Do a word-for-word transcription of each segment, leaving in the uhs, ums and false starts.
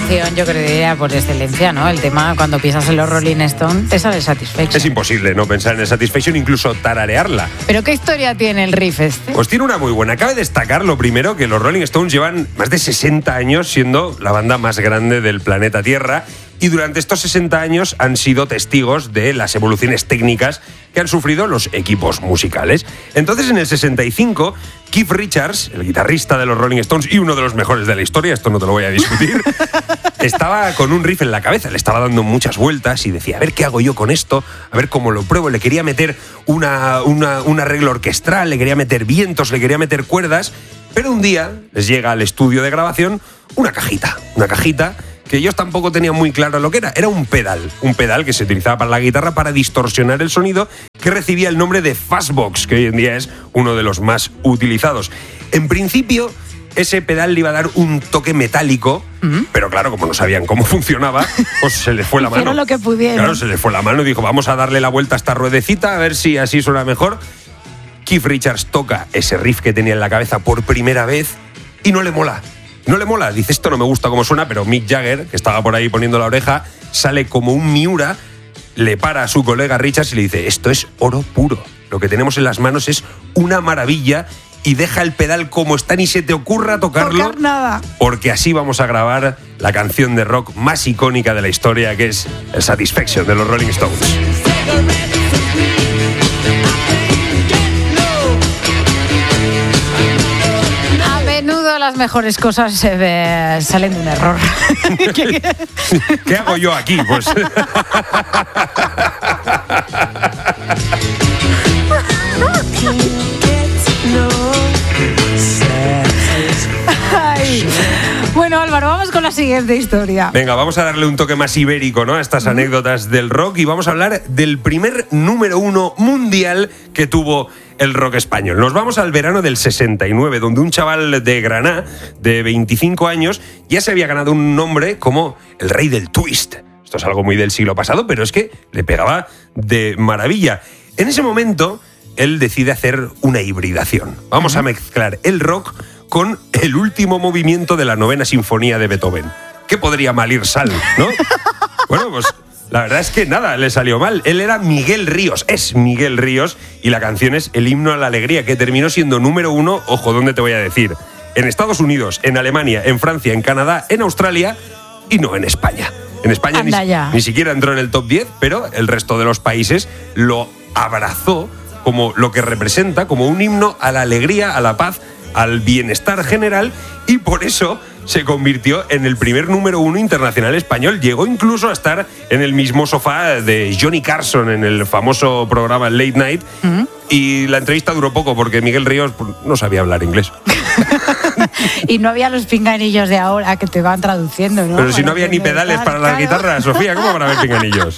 canción, yo creo, por excelencia, ¿no? El tema, cuando piensas en los Rolling Stones, te sale Satisfaction. Es imposible no pensar en el Satisfaction, incluso tararearla. ¿Pero qué historia tiene el riff este? Pues tiene una muy buena. Cabe destacar, lo primero, que los Rolling Stones llevan más de sesenta años siendo la banda más grande del planeta Tierra. Y durante estos sesenta años han sido testigos de las evoluciones técnicas que han sufrido los equipos musicales. Entonces, en el sesenta y cinco, Keith Richards, el guitarrista de los Rolling Stones y uno de los mejores de la historia, esto no te lo voy a discutir, estaba con un riff en la cabeza, le estaba dando muchas vueltas y decía, a ver qué hago yo con esto, a ver cómo lo pruebo. Le quería meter una, una, un arreglo orquestral, le quería meter vientos, le quería meter cuerdas, pero un día les llega al estudio de grabación una cajita, una cajita que ellos tampoco tenían muy claro lo que era. Era un pedal, un pedal que se utilizaba para la guitarra para distorsionar el sonido, que recibía el nombre de Fastbox, que hoy en día es uno de los más utilizados. En principio, ese pedal le iba a dar un toque metálico, uh-huh. pero claro, como no sabían cómo funcionaba, pues se les fue la mano. Hicieron lo que pudieron. Claro, se les fue la mano y dijo, vamos a darle la vuelta a esta ruedecita, a ver si así suena mejor. Keith Richards toca ese riff que tenía en la cabeza por primera vez y no le mola. No le mola, dice, esto no me gusta cómo suena, pero Mick Jagger, que estaba por ahí poniendo la oreja, sale como un Miura, le para a su colega Richards y le dice, esto es oro puro, lo que tenemos en las manos es una maravilla, y deja el pedal como está, ni se te ocurra tocarlo, tocar nada, porque así vamos a grabar la canción de rock más icónica de la historia, que es el Satisfaction de los Rolling Stones. Las mejores cosas eh, salen de un error. ¿Qué hago yo aquí? Pues Ay. Bueno, Álvaro, vamos con la siguiente historia. Venga, vamos a darle un toque más ibérico, ¿no?, a estas uh-huh. anécdotas del rock, y vamos a hablar del primer número uno mundial que tuvo el rock español. Nos vamos al verano del sesenta y nueve, donde un chaval de Granada, de veinticinco años, ya se había ganado un nombre como el rey del twist. Esto es algo muy del siglo pasado, pero es que le pegaba de maravilla. En ese momento, él decide hacer una hibridación. Vamos uh-huh. a mezclar el rock con el último movimiento de la novena sinfonía de Beethoven. ¿Qué podría mal ir sal, no? Bueno, pues la verdad es que nada, le salió mal. Él era Miguel Ríos, es Miguel Ríos, y la canción es El himno a la alegría, que terminó siendo número uno, ojo, ¿dónde te voy a decir? En Estados Unidos, en Alemania, en Francia, en Canadá, en Australia y no en España. En España ni, ni siquiera entró en el top diez, pero el resto de los países lo abrazó como lo que representa, como un himno a la alegría, a la paz, al bienestar general, y por eso se convirtió en el primer número uno internacional español. Llegó incluso a estar en el mismo sofá de Johnny Carson en el famoso programa Late Night, uh-huh. y la entrevista duró poco porque Miguel Ríos no sabía hablar inglés. Y no había los pinganillos de ahora que te van traduciendo, ¿no? Pero si para no había ni pedales para la claro. guitarra, Sofía, ¿cómo van a haber pinganillos?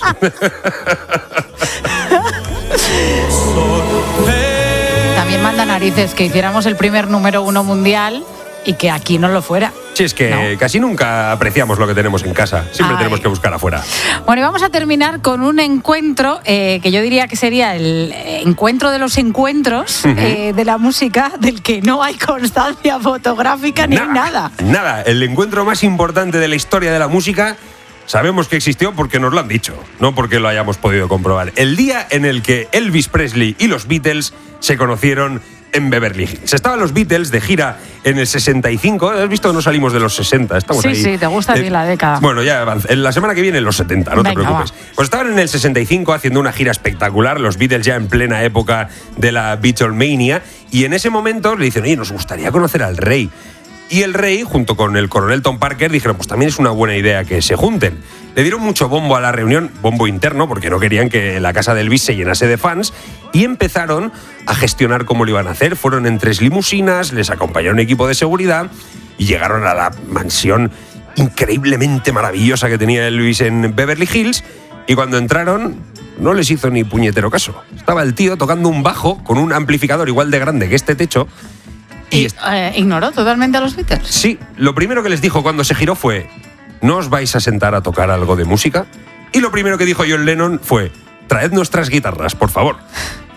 También manda narices que hiciéramos el primer número uno mundial y que aquí no lo fuera. Sí, es que no. casi nunca apreciamos lo que tenemos en casa. Siempre Ay. tenemos que buscar afuera. Bueno, y vamos a terminar con un encuentro eh, que yo diría que sería el encuentro de los encuentros uh-huh. eh, de la música, del que no hay constancia fotográfica ni nada, nada. Nada, el encuentro más importante de la historia de la música. Sabemos que existió porque nos lo han dicho, no porque lo hayamos podido comprobar. El día en el que Elvis Presley y los Beatles se conocieron en Beverly Hills. Estaban los Beatles de gira en el sesenta y cinco. ¿Has visto? No salimos de los sesenta. Estamos sí, ahí. Sí, te gusta a ti eh, la década. Bueno, ya avanza. La semana que viene en los setenta, no Venga, te preocupes. Va. Pues estaban en el sesenta y cinco haciendo una gira espectacular, los Beatles ya en plena época de la Beatlemania, y en ese momento le dicen, oye, nos gustaría conocer al rey. Y el rey, junto con el coronel Tom Parker, dijeron, pues también es una buena idea que se junten. Le dieron mucho bombo a la reunión, bombo interno, porque no querían que la casa de Elvis se llenase de fans, y empezaron a gestionar cómo lo iban a hacer. Fueron en tres limusinas, les acompañaron un equipo de seguridad y llegaron a la mansión increíblemente maravillosa que tenía Elvis en Beverly Hills, y cuando entraron no les hizo ni puñetero caso. Estaba el tío tocando un bajo con un amplificador igual de grande que este techo. ¿Y eh, ignoró totalmente a los Beatles? Sí, lo primero que les dijo cuando se giró fue, ¿no os vais a sentar a tocar algo de música? Y lo primero que dijo John Lennon fue, traed nuestras guitarras, por favor.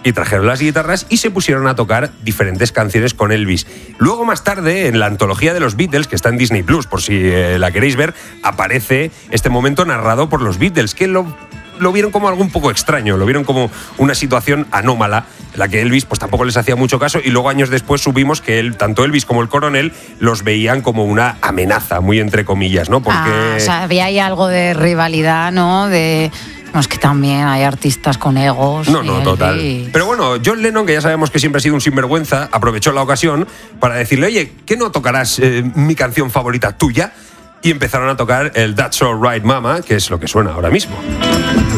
y trajeron las guitarras y se pusieron a tocar diferentes canciones con Elvis. Luego, más tarde, en la antología de los Beatles, que está en Disney Plus, por si eh, la queréis ver, aparece este momento narrado por los Beatles, que lo... lo vieron como algo un poco extraño, lo vieron como una situación anómala, en la que Elvis pues tampoco les hacía mucho caso, y luego años después supimos que él, tanto Elvis como el coronel los veían como una amenaza, muy entre comillas, ¿no? Porque... Ah, o sea, había ahí algo de rivalidad, ¿no? De... No, es que también hay artistas con egos. No, no, total. Pero bueno, John Lennon, que ya sabemos que siempre ha sido un sinvergüenza, aprovechó la ocasión para decirle, oye, ¿qué no tocarás eh, mi canción favorita tuya? Y empezaron a tocar el That's All Right Mama, que es lo que suena ahora mismo.